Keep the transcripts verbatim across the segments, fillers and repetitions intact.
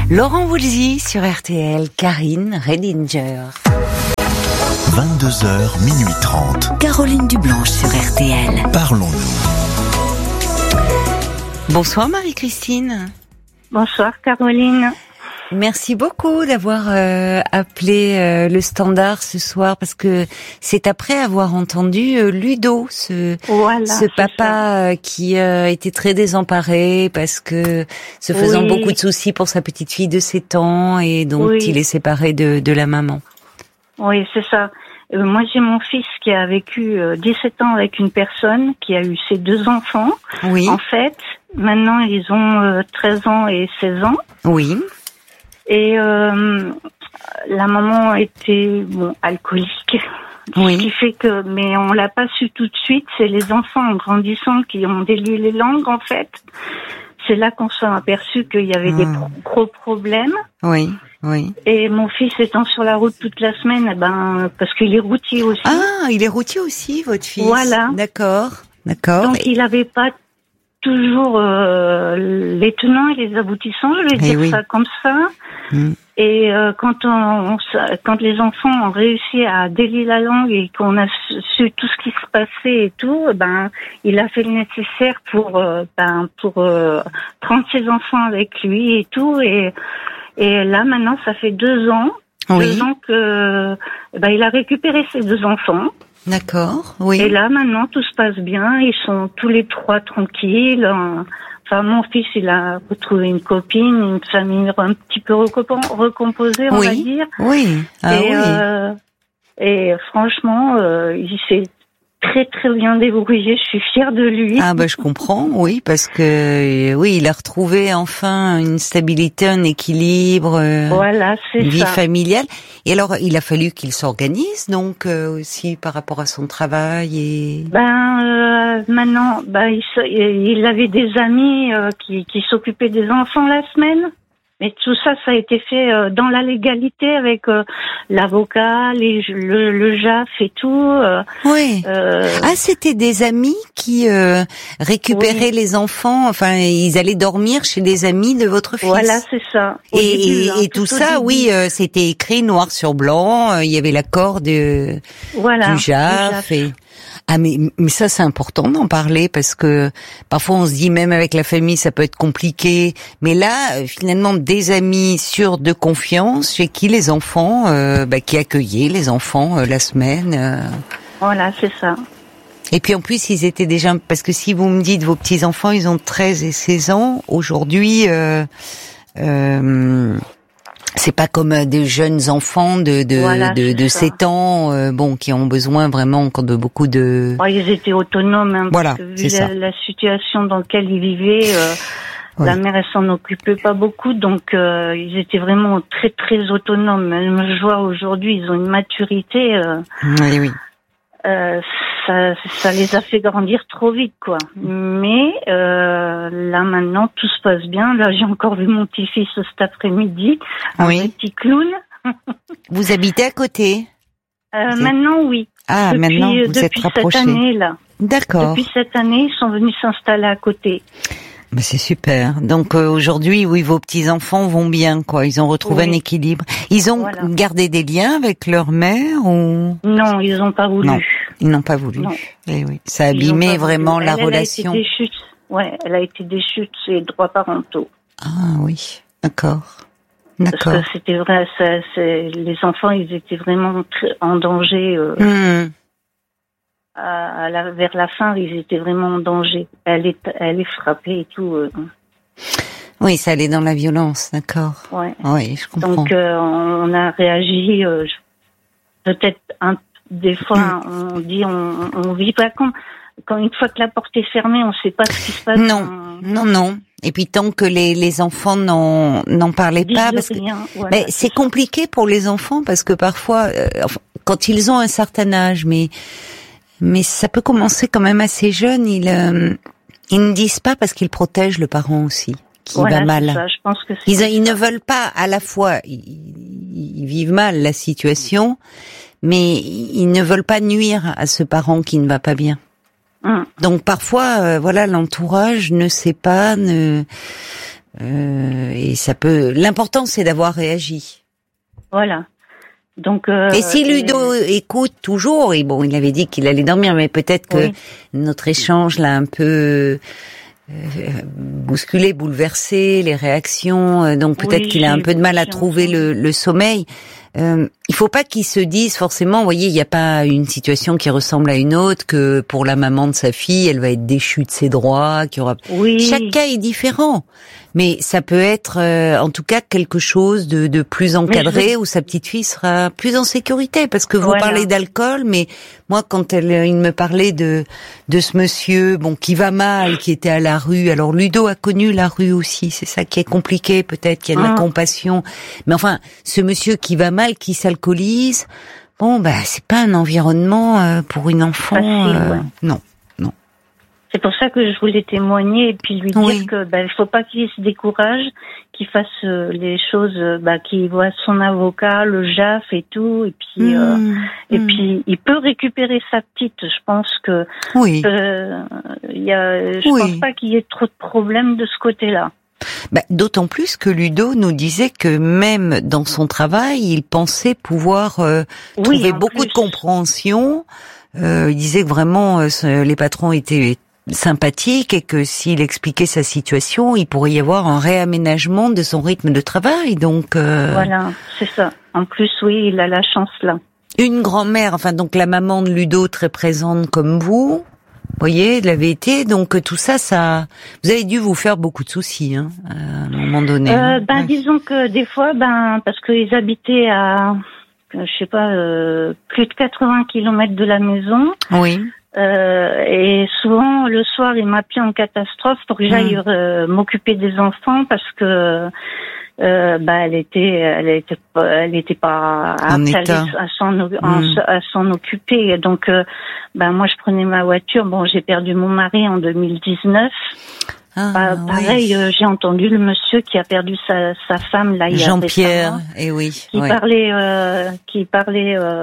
Laurent Voulzy sur R T L, Karine Redinger. vingt-deux heures, minuit trente. Caroline Dublanche sur R T L. Parlons-nous. Bonsoir Marie-Christine. Bonsoir Caroline. Merci beaucoup d'avoir euh, appelé euh, le standard ce soir parce que c'est après avoir entendu euh, Ludo, ce, voilà, ce papa euh, qui euh, était très désemparé parce que se faisant oui. beaucoup de soucis pour sa petite fille de sept ans et donc oui. il est séparé de, de la maman. Oui, c'est ça. Euh, moi j'ai mon fils qui a vécu euh, dix-sept ans avec une personne qui a eu ses deux enfants. Oui. En fait, maintenant ils ont euh, treize ans et seize ans. Oui. Et euh, la maman était bon alcoolique, oui. ce qui fait que, mais on l'a pas su tout de suite. C'est les enfants en grandissant qui ont délié les langues en fait. C'est là qu'on s'est aperçu qu'il y avait mmh. des pro- gros problèmes. Oui, oui. Et mon fils étant sur la route toute la semaine, eh ben parce qu'il est routier aussi. Ah, il est routier aussi, votre fils. Voilà. D'accord, d'accord. Donc et... il avait pas toujours euh, les tenants et les aboutissants, je vais et dire oui. ça comme ça. Mmh. Et euh, quand on, on, quand les enfants ont réussi à délier la langue et qu'on a su, su tout ce qui se passait et tout, ben il a fait le nécessaire pour euh, ben pour euh, prendre ses enfants avec lui et tout. Et et là maintenant ça fait deux ans, oui. deux ans que ben il a récupéré ses deux enfants. D'accord, oui. Et là, maintenant, tout se passe bien. Ils sont tous les trois tranquilles. Enfin, mon fils, il a retrouvé une copine, une famille un petit peu recomposée, on oui. va dire. Oui, ah et, oui. Euh, et franchement, euh, il s'est très très bien débrouillé. Je suis fière de lui. Ah bah je comprends, oui, parce que oui, il a retrouvé enfin une stabilité, un équilibre, voilà, c'est une vie ça. familiale. Et alors, il a fallu qu'il s'organise donc euh, aussi par rapport à son travail et. Ben euh, maintenant, ben il, il avait des amis euh, qui, qui s'occupaient des enfants la semaine. Mais tout ça, ça a été fait euh, dans la légalité avec euh, l'avocat, les, le, le J A F et tout. Euh, oui. Euh, ah, c'était des amis qui euh, récupéraient oui. les enfants. Enfin, ils allaient dormir chez des amis de votre fils. Voilà, c'est ça. Et, début, et, hein, et tout, tout ça, début. oui, euh, c'était écrit noir sur blanc. Euh, il y avait l'accord de voilà, du J A F. Et... Ah mais mais ça c'est important d'en parler parce que parfois on se dit même avec la famille ça peut être compliqué, mais là finalement des amis sûrs de confiance chez qui les enfants euh, bah, qui accueillaient les enfants euh, la semaine. Euh... Voilà, c'est ça. Et puis en plus ils étaient déjà, parce que si vous me dites vos petits enfants ils ont treize et seize ans aujourd'hui. Euh, euh, C'est pas comme des jeunes enfants de de voilà, de, de sept ans, euh, bon, qui ont besoin vraiment encore de beaucoup de. Oh, ils étaient autonomes, hein, voilà, parce que vu c'est la, ça. la situation dans laquelle ils vivaient, euh, oui. la mère elle s'en occupait pas beaucoup, donc euh, ils étaient vraiment très très autonomes. Même je vois aujourd'hui, ils ont une maturité. Euh, oui, oui. Euh, ça, ça les a fait grandir trop vite, quoi. Mais euh, là maintenant tout se passe bien. Là j'ai encore vu mon petit-fils cet après-midi, un oui. petit clown. Vous habitez à côté? euh, Maintenant oui. Ah, depuis, maintenant vous êtes depuis rapprochés. cette année là. D'accord. Depuis cette année ils sont venus s'installer à côté. Mais c'est super. Donc euh, aujourd'hui, oui, vos petits enfants vont bien, quoi. Ils ont retrouvé oui. un équilibre. Ils ont voilà. gardé des liens avec leur mère ou non, ils n'ont pas voulu. Non, ils n'ont pas voulu. Non. Et oui, ça a abîmé vraiment elle, la elle relation. A été déchue. Ouais, elle a été déchue de ses droits parentaux. Ah oui, d'accord, d'accord. Parce que c'était vrai, ça, c'est, les enfants, ils étaient vraiment très, en danger. Euh, mmh. à, à la, vers la fin, ils étaient vraiment en danger. Elle est, elle est frappée et tout. Euh. Oui, ça allait dans la violence, d'accord. Ouais. Oui, je comprends. Donc euh, on a réagi. Euh, peut-être un, des fois, mmh. on dit, on, on vit pas quand, quand une fois que la porte est fermée, on sait pas ce qui se passe. Non, on... non, non. Et puis tant que les les enfants n'en n'en parlaient Disent pas, parce que rien, voilà, mais c'est, c'est compliqué pour les enfants parce que parfois, euh, quand ils ont un certain âge, mais mais ça peut commencer quand même assez jeune, ils euh, ils ne disent pas parce qu'ils protègent le parent aussi qui voilà, va mal. C'est ça, je pense que c'est ils ils ne veulent pas à la fois ils, ils vivent mal la situation, mais ils ne veulent pas nuire à ce parent qui ne va pas bien. Donc parfois, euh, voilà, l'entourage ne sait pas, ne euh, et ça peut. L'important, c'est d'avoir réagi. Voilà. Donc. Euh, et si Ludo et... écoute toujours, et bon, il avait dit qu'il allait dormir, mais peut-être que oui. notre échange l'a un peu euh, bousculé, bouleversé, les réactions. Donc peut-être oui, qu'il a un peu de mal à trouver le, le sommeil. Euh, il faut pas qu'ils se disent forcément, vous voyez, il n'y a pas une situation qui ressemble à une autre, que pour la maman de sa fille, elle va être déchue de ses droits, qu'il y aura. Oui. Chaque cas est différent, mais ça peut être, euh, en tout cas, quelque chose de, de plus encadré, je... où sa petite fille sera plus en sécurité. Parce que vous voilà. parlez d'alcool, mais moi, quand elle, il me parlait de de ce monsieur, bon, qui va mal, qui était à la rue. Alors Ludo a connu la rue aussi, c'est ça qui est compliqué, peut-être qu'il y a de ah. la compassion, mais enfin, ce monsieur qui va mal, qui s'alcoolise, bon, bah, c'est pas un environnement euh, pour une enfant. Facile, euh, ouais. Non, non. C'est pour ça que je voulais témoigner et puis lui dire oui. que bah, il faut pas qu'il se décourage, qu'il fasse euh, les choses, euh, bah, qu'il voit son avocat, le J A F et tout, et puis euh, mmh, et mmh. puis il peut récupérer sa petite. Je pense que oui. euh, il y a, je oui. pense pas qu'il y ait trop de problèmes de ce côté-là. Bah, d'autant plus que Ludo nous disait que même dans son travail, il pensait pouvoir euh, oui, trouver beaucoup plus. de compréhension. Euh, il disait que vraiment euh, les patrons étaient sympathique et que s'il expliquait sa situation, il pourrait y avoir un réaménagement de son rythme de travail. Donc euh... voilà, c'est ça. En plus, oui, il a la chance là. Une grand-mère, enfin donc la maman de Ludo très présente comme vous, voyez, elle avait été. Donc tout ça, ça, vous avez dû vous faire beaucoup de soucis, hein, à un moment donné. Euh, ben ouais. disons que des fois, ben parce qu'ils habitaient à, je sais pas, euh, plus de quatre-vingts kilomètres de la maison. Oui. Euh, et souvent le soir il m'appelait en catastrophe pour que j'aille mmh. euh, m'occuper des enfants parce que euh, bah elle était elle était elle était pas apte à, à s'en mmh. à s'en occuper. Donc euh, bah moi je prenais ma voiture. Bon, j'ai perdu mon mari en deux mille dix-neuf. Ah, bah, pareil, oui. euh, j'ai entendu le monsieur qui a perdu sa, sa femme là. Jean-Pierre, et eh oui, qui oui. parlait, euh, qui parlait euh,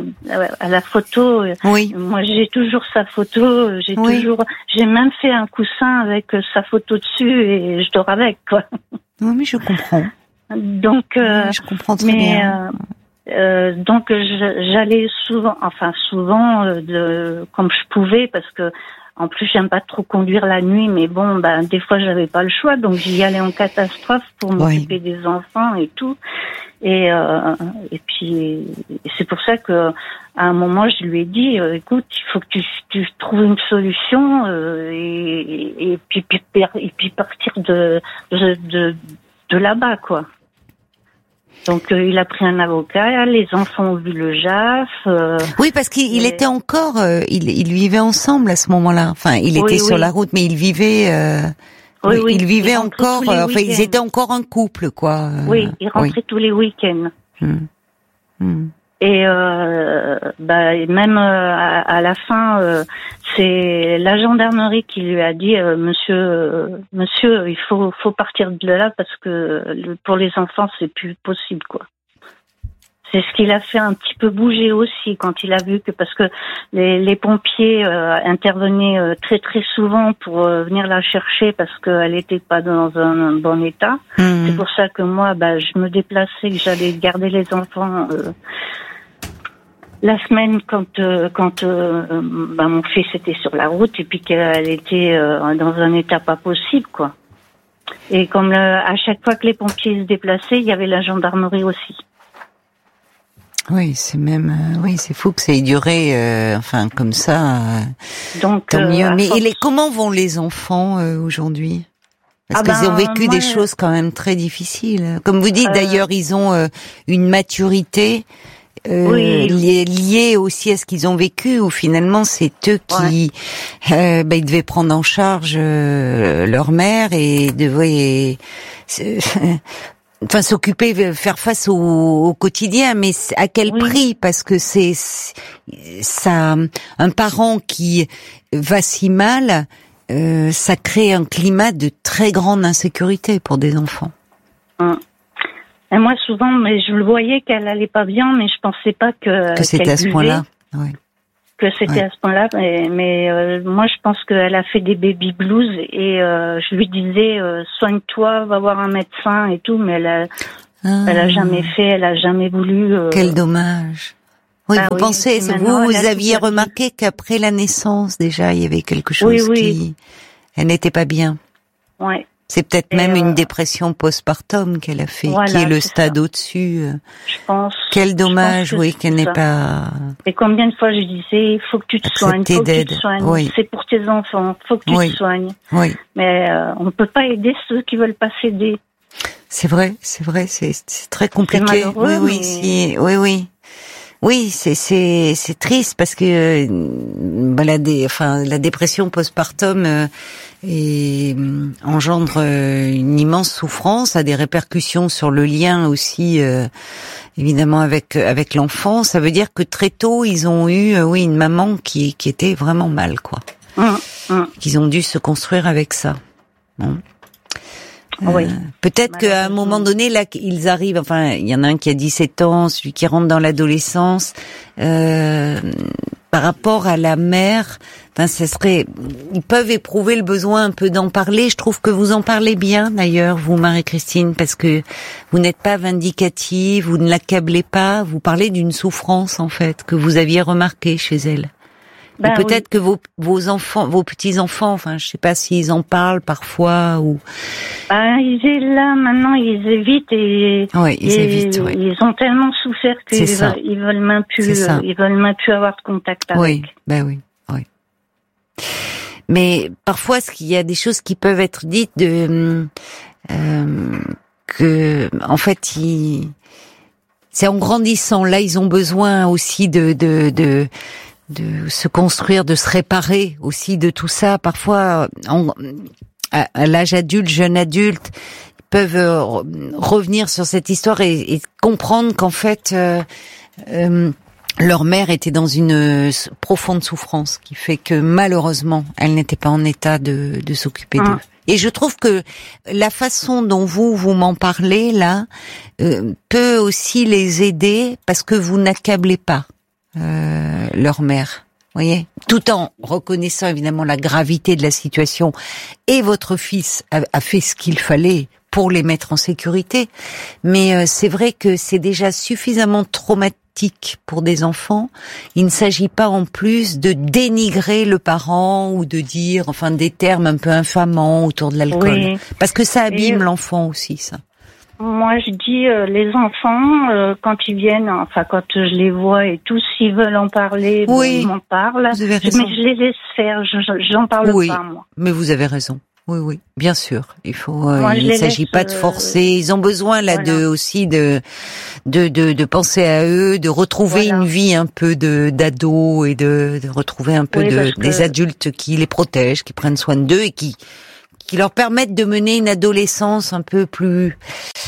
à la photo. Oui. Moi, j'ai toujours sa photo. J'ai oui. toujours, j'ai même fait un coussin avec sa photo dessus et je dors avec quoi. Oui, mais je comprends. Donc, euh, oui, je comprends très mais, bien. Euh, euh, donc, j'allais souvent, enfin souvent, euh, de, comme je pouvais, parce que. En plus, j'aime pas trop conduire la nuit, mais bon, ben des fois, j'avais pas le choix, donc j'y allais en catastrophe pour m'occuper oui. des enfants et tout. Et euh, et puis c'est pour ça que à un moment, je lui ai dit, euh, écoute, il faut que tu, tu trouves une solution euh, et, et puis puis et puis partir de de de, de là-bas, quoi. Donc euh, il a pris un avocat, les enfants ont vu le J A F. Euh, oui, parce qu'il il était encore, euh, il, il vivait ensemble à ce moment-là. Enfin, il était oui, sur oui. la route, mais il vivait, euh, oui, oui, il vivait il encore. Euh, enfin, ils étaient encore un couple, quoi. Oui, il rentrait oui. tous les week-ends. Hum. Hum. Et euh, bah même euh, à, à la fin, euh, c'est la gendarmerie qui lui a dit euh, Monsieur, euh, Monsieur, il faut faut partir de là parce que le, pour les enfants c'est plus possible quoi. C'est ce qui l'a fait un petit peu bouger aussi quand il a vu que parce que les, les pompiers euh, intervenaient euh, très très souvent pour euh, venir la chercher parce qu'elle n'était pas dans un, un bon état. Mmh. C'est pour ça que moi, bah, je me déplaçais, que j'allais garder les enfants euh, la semaine quand euh, quand euh, bah, mon fils était sur la route et puis qu'elle était euh, dans un état pas possible quoi. Et comme le, à chaque fois que les pompiers se déplaçaient, il y avait la gendarmerie aussi. Oui, c'est même, euh, oui, c'est fou que ça ait duré, euh, enfin, comme ça. Euh, Donc, tant mieux. Euh, Mais force... et les, comment vont les enfants euh, aujourd'hui? Parce ah qu'ils ben, ont vécu moi, des choses quand même très difficiles. Comme vous dites, euh... d'ailleurs, ils ont euh, une maturité euh, oui. liée, liée aussi à ce qu'ils ont vécu, où finalement c'est eux qui, ouais. euh, ben, ils devaient prendre en charge euh, leur mère et devaient. Enfin, s'occuper, faire face au, au quotidien, mais à quel oui. prix? Parce que c'est ça, un parent qui va si mal, euh, ça crée un climat de très grande insécurité pour des enfants. Hum. Et moi, souvent, mais je le voyais qu'elle allait pas bien, mais je pensais pas que que c'était à ce point-là. Oui. que c'était Ouais. à ce point-là. Mais, mais euh, moi, je pense qu'elle a fait des baby blues et euh, je lui disais euh, soigne-toi, va voir un médecin et tout, mais elle a, Ah. elle a jamais fait, elle a jamais voulu. Euh... Quel dommage. Oui, Bah vous oui, pensez, et vous, maintenant, vous elle a aviez tout perdu. remarqué qu'après la naissance, déjà, il y avait quelque chose Oui, oui. qui, elle n'était pas bien. Ouais. C'est peut-être Et même euh, une dépression postpartum qu'elle a fait, voilà, qui est le c'est stade ça. au-dessus. Je pense. Quel je dommage, pense que oui, c'est qu'elle n'est ça. pas. Et combien de fois je disais, il faut que tu te soignes, Accepter faut que tu d'aide. te soignes. Oui. C'est pour tes enfants, faut que tu Oui. te soignes. Oui, Mais euh, on ne peut pas aider ceux qui veulent pas s'aider. c'est vrai, c'est vrai, c'est c'est très C'est compliqué. malheureux, oui, oui, mais- si, oui, oui. Oui, c'est c'est c'est triste parce que euh, bah, la dé, enfin la dépression postpartum euh, et, euh, engendre euh, une immense souffrance, a des répercussions sur le lien aussi euh, évidemment avec avec l'enfant. Ça veut dire que très tôt ils ont eu euh, oui une maman qui qui était vraiment mal quoi. Hum, hum. Qu'ils ont dû se construire avec ça. Bon. Oui. Peut-être qu'à un moment donné, là, ils arrivent, enfin, il y en a un qui a dix-sept ans, celui qui rentre dans l'adolescence, euh, par rapport à la mère, enfin, ça serait, ils peuvent éprouver le besoin un peu d'en parler. Je trouve que vous en parlez bien, d'ailleurs, vous, Marie-Christine, parce que vous n'êtes pas vindicative, vous ne l'accablez pas, vous parlez d'une souffrance, en fait, que vous aviez remarquée chez elle. Ben Et peut-être oui. que vos, vos enfants, vos petits-enfants, enfin, je sais pas s'ils en parlent parfois ou... Ben, ils est là, maintenant, ils évitent et... Oui, ils et évitent, oui. Ils ont tellement souffert C'est qu'ils ça. veulent, ils veulent même plus, C'est ça. euh, ils veulent même plus avoir de contact avec. Oui, ben oui, oui. Mais parfois, ce qu'il y a des choses qui peuvent être dites de euh, que, en fait, ils, c'est en grandissant. Là, ils ont besoin aussi de de de de se construire, de se réparer aussi de tout ça. Parfois, en, à, à l'âge adulte, jeune adulte, ils peuvent euh, revenir sur cette histoire et, et comprendre qu'en fait. Euh, euh, Leur mère était dans une euh, profonde souffrance qui fait que malheureusement, elle n'était pas en état de, de s'occuper d'eux. Hum. Et je trouve que la façon dont vous, vous m'en parlez là, euh, peut aussi les aider parce que vous n'accablez pas euh, leur mère. Voyez, tout en reconnaissant évidemment la gravité de la situation. Et votre fils a, a fait ce qu'il fallait pour les mettre en sécurité. Mais euh, c'est vrai que c'est déjà suffisamment traumatique pour des enfants. Il ne s'agit pas en plus de dénigrer le parent ou de dire, enfin, des termes un peu infamants autour de l'alcool. Oui. Parce que ça abîme Et- l'enfant aussi, ça. Moi, je dis, euh, les enfants, euh, quand ils viennent, enfin, quand je les vois et tout, s'ils veulent en parler, bon, Oui. ils m'en parlent. Vous avez Mais raison. je les laisse faire, je, je- j'en parle Oui. pas, moi. Mais vous avez raison. Oui, oui, bien sûr. Il faut. Euh, Moi, je il ne les s'agit laisse, pas de euh, forcer. Ils ont besoin là voilà. de aussi de, de de de penser à eux, de retrouver Voilà. une vie un peu de d'ado et de, de retrouver un peu Oui, de parce que- des adultes qui les protègent, qui prennent soin d'eux et qui qui leur permettent de mener une adolescence un peu plus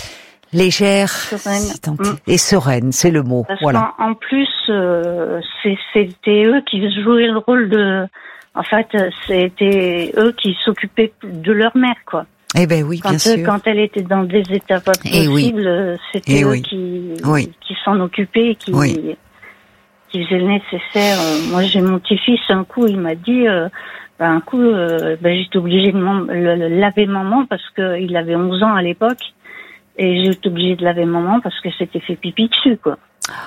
légère Sereine. si tant est. Mm. Et sereine, c'est le mot. Parce Voilà. qu'en en plus, euh, c'est- c'était eux qui jouaient le rôle de... En fait, euh, c'était eux qui s'occupaient de leur mère, quoi. Eh ben oui, Quand, bien euh, sûr. quand elle était dans des états pas Eh oui. possibles, euh, c'était Eh eux oui. qui, Oui. qui s'en occupaient, qui, Oui. qui faisaient le nécessaire. Euh, Moi, j'ai mon petit-fils, un coup, il m'a dit... Euh, ben, un coup, euh, ben, j'étais obligée de m'en- le, le laver maman parce qu'il avait onze ans à l'époque. Et j'ai été obligée de laver maman parce que c'était fait pipi dessus, quoi.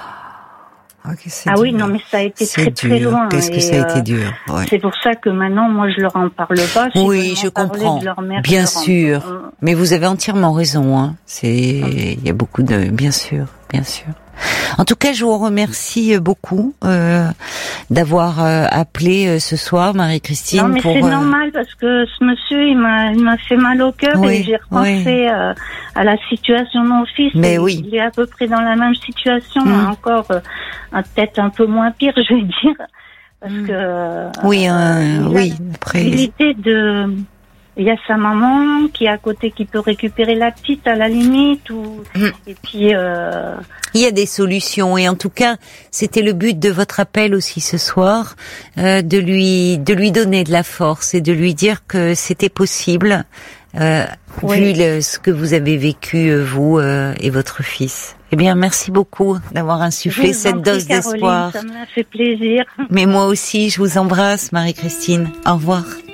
Ok, c'est Ah oui, dur. non, mais ça a été C'est très très dur. loin. Qu'est-ce que et, ça a été euh, dur. Ouais. C'est pour ça que maintenant, moi, je leur en parle pas. S'ils Oui, veulent je m'en parler comprends. de leur mère, Bien je leur en- sûr. Euh, Mais vous avez entièrement raison, hein. C'est, il y a beaucoup de, bien sûr, bien sûr. En tout cas, je vous remercie beaucoup euh, d'avoir euh, appelé euh, ce soir, Marie-Christine. Non, mais pour, c'est euh, normal parce que ce monsieur, il m'a, il m'a fait mal au cœur Oui, et j'ai repensé euh, à la situation de mon fils. Mais Et oui. Il est à peu près dans la même situation, Mm. encore euh, un- peut-être un peu moins pire, je vais dire, parce Mm. que euh, Oui, euh, il a oui. Après, possibilité de il y a sa maman qui est à côté, qui peut récupérer la petite à la limite, ou mmh. et puis. Euh... Il y a des solutions, et en tout cas, c'était le but de votre appel aussi ce soir, euh, de lui de lui donner de la force et de lui dire que c'était possible, euh, oui. vu le, ce que vous avez vécu vous euh, et votre fils. Eh bien, merci beaucoup d'avoir insufflé cette dose Caroline, d'espoir. Ça m'a fait plaisir. Mais moi aussi, je vous embrasse, Marie-Christine. Au revoir.